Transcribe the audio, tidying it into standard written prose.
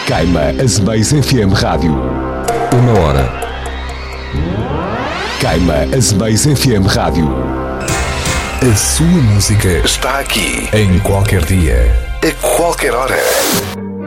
Caima Azemais FM Rádio. Uma hora. Caima Azemais FM Rádio. A sua música está aqui. Em qualquer dia. A qualquer hora.